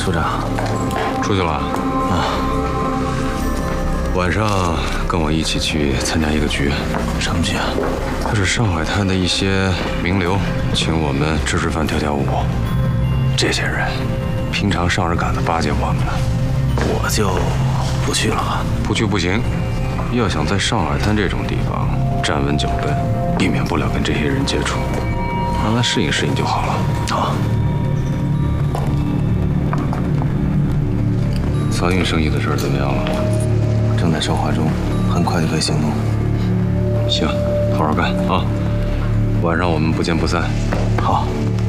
处长， 出去了啊？晚上跟我一起去参加一个局。 什么局啊？ 他是上海滩的一些名流，请我们吃吃饭、跳跳舞。这些人平常上着赶的巴结我们， 我就不去了吧。 不去不行，要想在上海滩这种地方站稳脚跟，避免不了跟这些人接触，让他适应适应就好了。 好。 漕运生意的事儿怎么样了？ 正在筹划中，很快就可以行动。 行，好好干啊！晚上我们不见不散。 好。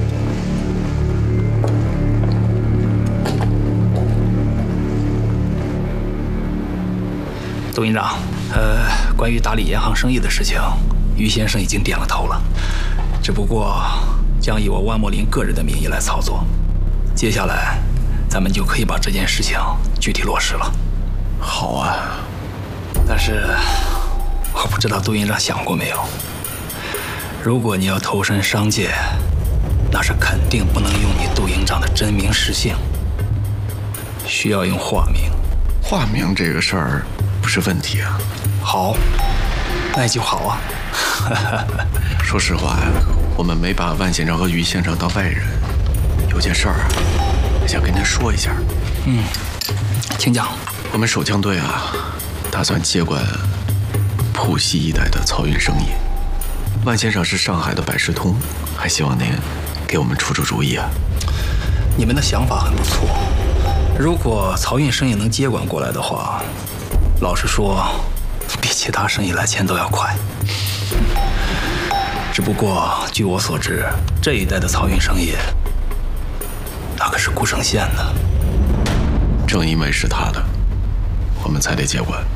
杜营长，关于打理沿航生意的事情，于先生已经点了头了，只不过将以我万墨林个人的名义来操作。接下来，咱们就可以把这件事情具体落实了。 好啊。 但是，我不知道杜营长想过没有，如果你要投身商界，那是肯定不能用你杜营长的真名实姓，需要用化名。 化名这个事儿不是问题啊。 好，那就好啊。 说实话呀，我们没把万先生和于先生当外人，有件事儿啊，想跟您说一下。 请讲。 我们守江队啊，打算接管浦西一带的漕运生意。万先生是上海的百事通，还希望您给我们出出主意啊。 你们的想法很不错，如果漕运生意能接管过来的话，老实说，比其他生意来钱都要快。只不过据我所知，这一带的漕运生意，那可是顾城县的。 正因为是他的，我们才得接管。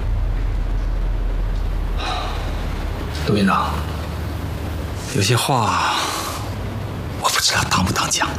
杜营长，有些话我不知道当不当讲。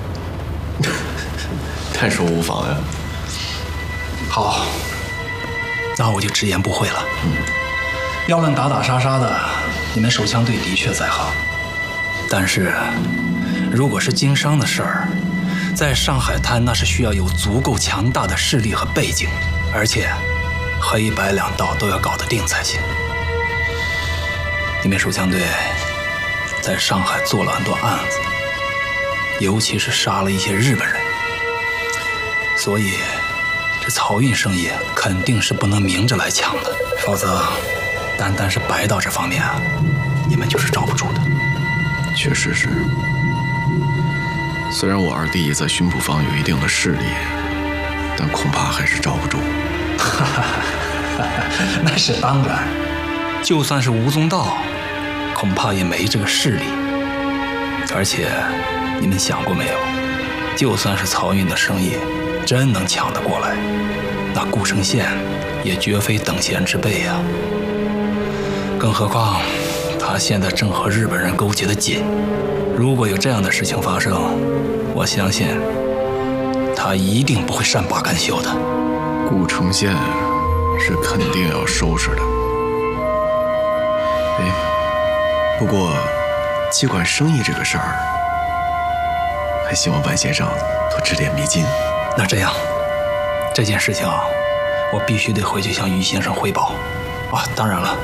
太说无妨呀。 好，那我就直言不讳了。要论打打杀杀的，你们手枪队的确在行。但是，如果是经商的事儿，在上海滩那是需要有足够强大的势力和背景，而且黑白两道都要搞得定才行。你们手枪队在上海做了很多案子，尤其是杀了一些日本人，所以这漕运生意肯定是不能明着来抢的，否则单单是白道这方面啊，你们就是罩不住的。 确实是，虽然我二弟在巡捕房有一定的势力，但恐怕还是罩不住。 那是当然，就算是吴宗道，恐怕也没这个势力。而且，你们想过没有？就算是漕运的生意真能抢得过来，那顾城县也绝非等闲之辈呀。更何况，他现在正和日本人勾结得紧。如果有这样的事情发生，我相信他一定不会善罢甘休的。 顾城县是肯定要收拾的。哎，不过接管生意这个事儿，还希望万先生多指点迷津。 那这样，这件事情我必须得回去向于先生汇报。啊，当然了，